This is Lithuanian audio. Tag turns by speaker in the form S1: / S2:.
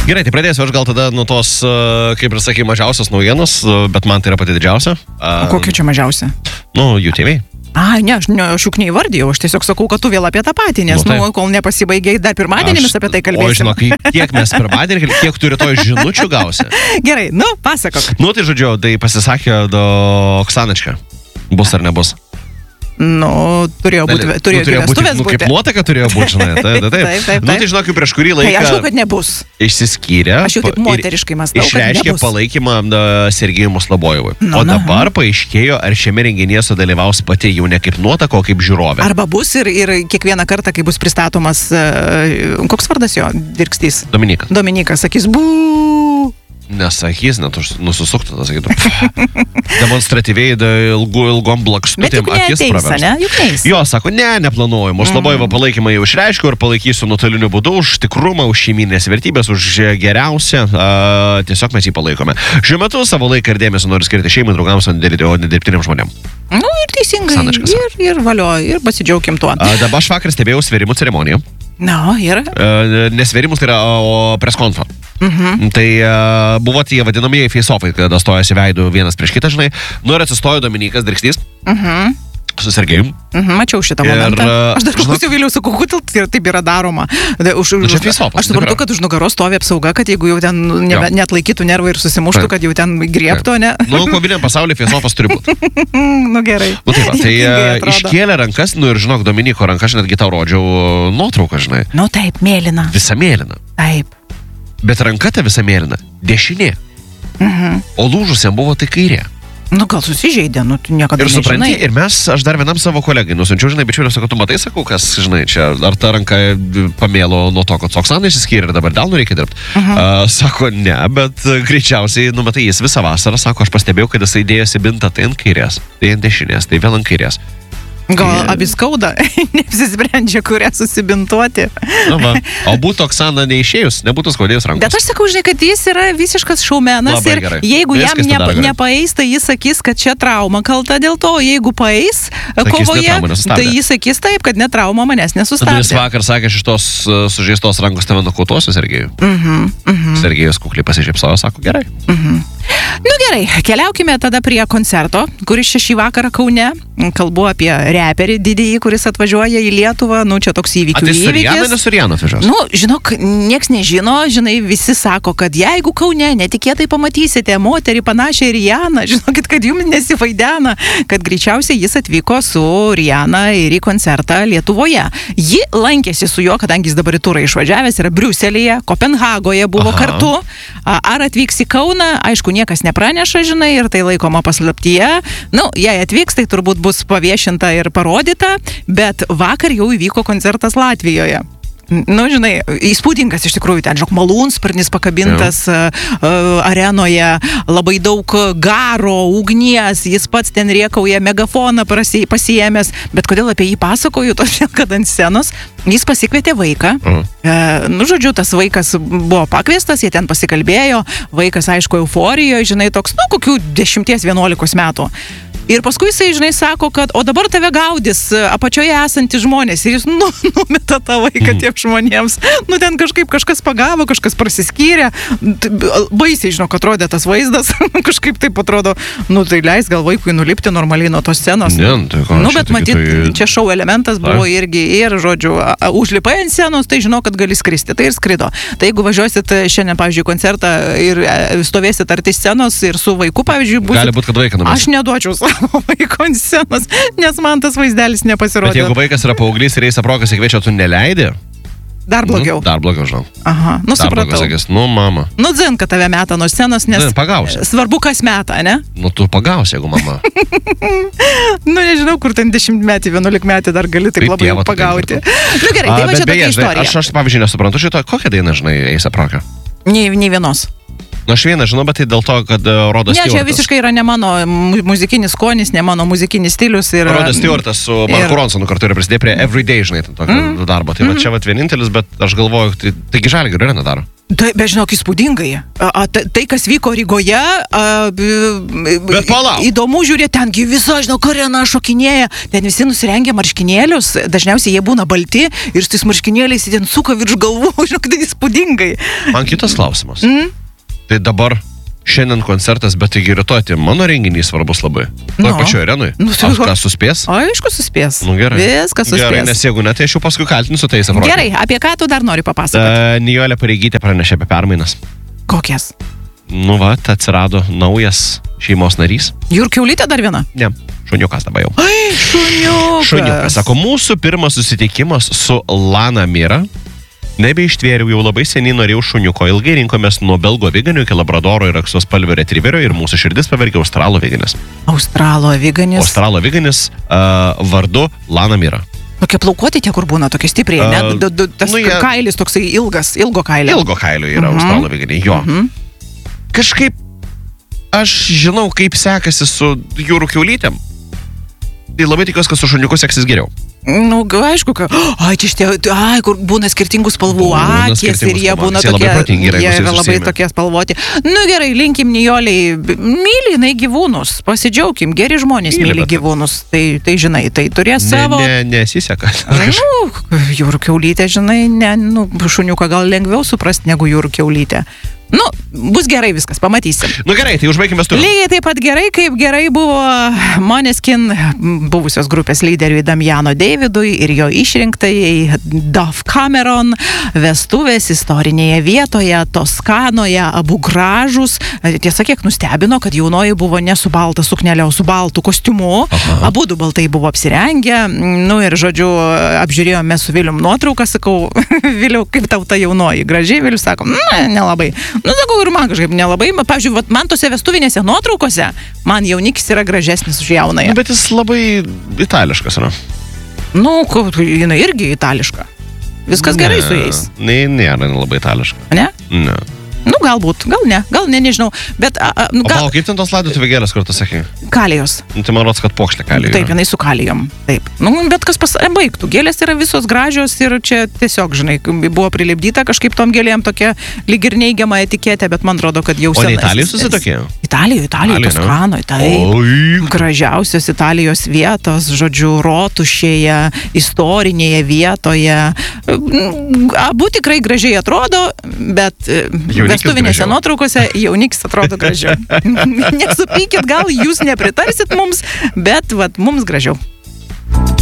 S1: Gerai, tai pradėsiu aš gal tada nuo tos, kaip ir sakai, mažiausios naujienos, bet man tai yra pati didžiausia.
S2: O kokia čia mažiausia?
S1: Nu, UTV.
S2: Ne, aš juk neįvardėjau, aš tiesiog sakau, kad tu vėl apie tą patį, nes, kol nepasibaigiai, dar pirmadienėmis apie tai kalbėsim.
S1: O žinok, kiek mes pirmadienį, kiek turi to žinučių gausi.
S2: Gerai, pasakok.
S1: Tai žodžiu, tai pasisakė Oksanačka. Bus ar nebus?
S2: Turėjo būti vestuvės būti.
S1: Kaip nuotaka turėjo būti, žinai. Taip. Tai žinok, prieš kurį laiką...
S2: Tai aš žinau, kad nebus.
S1: Išsiskyrė.
S2: Aš jau taip moteriškai mąstau, kad nebus.
S1: Išreiškė palaikymą Sergejui Maslobojevui. O dabar paaiškėjo, ar šiame renginyje sudalyvaus pati jau ne kaip nuotaka, o kaip žiūrovė. Arba
S2: bus ir kiekvieną kartą, kai bus pristatomas... Koks vardas jo virkstys? Dominikas sakys bū.
S1: Nesakys, net nususuktų, sakytų. Demonstratyviai ilgom blakštutėm akis pravers.
S2: Bet juk neteis, juk neis.
S1: Jo, sako, neplanuoju. Maslobojevą palaikymą jau išreiškiu ir palaikysiu nuotoliniu būdu už tikrumą, už šeiminės vertybės, už geriausią. Tiesiog mes jį palaikome. Šiuo metu savo laiką ir dėmesį noriu skirti šeimai, draugams, o ne dirbtiniam žmonėm.
S2: Ir teisingai. Ir valio, ir pasidžiaugim tuo.
S1: Dabar aš vakar stebėjau sverimų ceremoniją.
S2: Ir?
S1: Nesverimus tai yra preskonfą. Tai buvo tie vadinamieji face-offai, kada stojasi veidų vienas prieš kitą, žinai. Ir atsistojo Dominikas Drikstys su Sergejum.
S2: Mačiau šitą momentą. Aš dar klausiau vėliau, sakau, kodėl taip yra daroma. Aš suprantu, kad už nugaros stovi apsauga, kad jeigu jau ten net laikytų nervai ir susimuštų, kad jau ten griebtų, ne?
S1: Koviniam pasaulyje face-offas turi būti.
S2: Gerai.
S1: Tai iškėlė rankas, ir žinok, Dominiko ranką, aš netgi tau rodžiau nuotrauką, žinai.
S2: Taip, mėlyna.
S1: Visa mėlyna.
S2: Taip.
S1: Bet ranka ta visa mėlyna, dešinė. O lūžusiam buvo tai kairė.
S2: Gal susižeidė, tu niekada
S1: nežinai. Ir supranti, ir aš dar vienam savo kolegai nusiunčiau, žinai, bičiulio, sakau, tu matai, sakau, kas, žinai, čia, ar ta ranka pamėlo nuo to, kad Oksana išsiskyrė ir dabar delnų reikia dirbti. Sako, ne, bet greičiausiai, matai, jis visą vasarą, sako, aš pastebėjau, kad jis įdėjosi bintą tai ant kairės, tai ant dešinės, tai vėl ant kairės.
S2: Gal abis skauda, neapsisprendžia, kurią susibintuoti.
S1: O būtų Oksana neišėjus, nebūtų skaudėjus rankos.
S2: Bet aš sakau, žinai, kad jis yra visiškas šaumenas.
S1: Labai
S2: ir
S1: gerai.
S2: Jeigu jam nepaeis, tai jis sakys, kad čia trauma kalta dėl to, jeigu paeis kovoje, tai jis sakys taip, kad ne trauma manęs nesustabdė.
S1: Jis vakar sakė, iš tos sužeistos rankos tave nukautuosiu Sergejui. Sergejus kukliai pasižiūrėjo, sako, gerai.
S2: Gerai, keliaukime tada prie koncerto, kuris šį vakarą Kaune. Kalbu apie reperį didįjį, kuris atvažiuoja į Lietuvą. Čia toks įvykis.
S1: Tai Riana, ne su Riana atvažiuos?
S2: Žinok, nieks nežino, žinai, visi sako, kad jeigu Kaune netikėtai pamatysite moterį panašią į Rianą, žinokit, kad jums nesivaidena, kad greičiausiai jis atvyko su Riana ir į koncertą Lietuvoje. Ji lankėsi su juo, kadangi jis dabar į turą išvažiavęs, yra Briuselyje, Kopenhagoje buvo kartu. Ar atvyks į Kauną, aišku, niekas nepraneša, žinai, ir tai laikoma paslaptyje. Jei atvyks, tai turbūt bus paviešinta ir parodyta, bet vakar jau įvyko koncertas Latvijoje. Žinai, įspūdingas iš tikrųjų, ten, malūnsparnis pakabintas arenoje, labai daug garo, ugnies, jis pats ten riekauja, megafoną pasiėmęs, bet kodėl apie jį pasakoju, todėl, kad ant scenos jis pasikvietė vaiką. Žodžiu, tas vaikas buvo pakviestas, jie ten pasikalbėjo, vaikas, aišku, euforijoje, žinai, toks, kokių 10-11 metų. Ir paskui jisai, žinai, sako, kad o dabar tave gaudys apačioje esantys žmonės. Ir jis numeta tą vaiką tiem žmonėms. Ten kažkas pagavo, kažkas prasiskyrė. Baisiai, žinok, atrodė tas vaizdas. Kažkaip taip atrodo, tai leis gal vaikui nulipti normaliai nuo tos scenos. Bet matyt, čia šou elementas buvo irgi. Ir, žodžiu, užlipai ant scenos, tai žinau, kad gali skristi. Tai ir skrido. Tai jeigu važiuosit šiandien, pavyzdžiui, koncertą ir stovėsit arti scenos ir su vaiku, pavyzdžiui,
S1: gali būti, kad vaiką numes.
S2: Aš neduočiau vaiko ant scenos, nes man tas vaizdelis nepasirodė.
S1: Bet jeigu vaikas yra paauglys ir eis aprokas įkviečia, tu neleidi?
S2: Dar blogiau.
S1: Dar blogiau, žinau.
S2: Aha, supratau.
S1: Sakys, mama.
S2: Dzin, kad tave meta nuo scenos, nes svarbu, kas meta, ne?
S1: Tu pagausi, jeigu mama.
S2: Nežinau, kur ten 10-metį, 11-metį dar gali taip labai pagauti. Gerai, tai va čia tokia istorija.
S1: Aš, pavyzdžiui, nesuprantu šito, kokią dainą, žinai, eis aproką?
S2: Nei vienos.
S1: Aš vieną žinau, bet tai dėl to, kad Rodas Stewartas.
S2: Ne, čia visiškai yra ne mano muzikinis skonis, ne mano muzikinis stilius.
S1: Rodas Stewartas su Marku Ronsonu kartu yra prisidėję prie Everyday, žinai, tokio darbo. Tai va čia vienintelis, bet aš galvoju, taigi Žalgirio yra nedaro.
S2: Bet žinok, įspūdingai. Tai, kas vyko Rygoje,
S1: Bet palauk.
S2: įdomu žiūrėti, tengi visa, arena šokinėja, ten visi nusirengia marškinėlius, dažniausiai jie būna balti ir su tais marškinėliais ten suka virš galvų, žinok, tai įspūdingai.
S1: Man kitas klausimas. Tai dabar šiandien koncertas, bet taigi rytoj, tai mano renginys svarbus labai. Toj pačioj arenui. Ką suspės?
S2: Aišku, suspės.
S1: Gerai.
S2: Viskas suspės.
S1: Gerai, nes jeigu ne, tai aš jau paskui kaltinsiu tais aprotį.
S2: Gerai, apie ką tu dar nori papasakoti?
S1: Nijolė Pareigytė pranešė apie permainas.
S2: Kokias?
S1: Atsirado naujas šeimos narys.
S2: Jurkiaulytė dar viena?
S1: Ne, šuniukas dabar jau.
S2: Ai, šuniukas.
S1: Sako, mūsų pirmas susitikimas su Lana Mira. Nebeištvėriau, jau labai seniai norėjau šuniuko, ilgai rinkomės nuo belgo aviganių iki labradoro ir aksospalvio retriverio ir mūsų širdis pavergė australo aviganis.
S2: Australo aviganis
S1: vardu Lana Mira.
S2: Tokie plaukuoti tie, kur būna, tokie stipriai, tas kailis toksai ilgo kailio.
S1: Ilgo kailio yra australo aviganiai, jo. Kažkaip aš žinau, kaip sekasi su jūrų kiaulytėm. Tai labai tikiuosi, kad su šuniuku seksis geriau.
S2: Aišku, kur būna skirtingų spalvų akės ir jie būna tokie, jie yra labai tokie spalvoti. Gerai, linkim Nijoliai, myli jinai gyvūnus, pasidžiaukim, geri žmonės myli gyvūnus, tai žinai, tai turės savo...
S1: Nesiseka.
S2: Jūrų kiaulytė, žinai, šuniuką gal lengviau suprasti negu jūrų kiaulytė. Bus gerai viskas, pamatysim.
S1: Gerai, tai užbaigime stūrį.
S2: Lygiai taip pat gerai, kaip gerai buvo Måneskin buvusios grupės lyderiui Damiano Davidui ir jo išrinktajai Dove Cameron vestuvės istorinėje vietoje, Toskanoje, abu gražus. Tiesa, kiek nustebino, kad jaunoji buvo ne su balta suknelė, o su baltu kostiumu. Abu du baltai buvo apsirengę. Ir, žodžiu, apžiūrėjome su Vilium nuotrauką, sakau, Viliau, kaip tau ta jaunoji? Gražiai, Vilius sako, nelabai. Sakau, ir man kažkaip nelabai. Pavyzdžiui, man tose vestuvinėse nuotraukose, man jaunikis yra gražesnis už jaunąją.
S1: Bet jis labai itališkas, yra.
S2: Jinai irgi itališka. Viskas gerai su jais.
S1: Nėra labai itališka.
S2: Ne?
S1: Ne.
S2: Galbūt, gal ne, nežinau. Bet,
S1: o kaip ten tos laidotuvės gėlės, kur tu sakai?
S2: Kalijos.
S1: Tai man rodos, kad pokšlė kalijų.
S2: Taip, jinai su kalijom. Taip. Bet kas baigtų. Gėlės yra visos gražios ir čia tiesiog, žinai, buvo prilipdyta kažkaip tom gėlėm tokia lyg ir neigiama etiketė, bet man rodo, kad jau
S1: senai. O ne Italijos susitokė?
S2: Italijoje, Toskanoje. Tai gražiausios Italijos vietos, žodžiu, rotušėje, istorinėje vietoje. Abu tikrai gražiai atrodo, bet vestuvinėse nuotraukose jaunikis atrodo gražiau. Nesupykit, gal jūs nepritarsit mums, bet mums gražiau.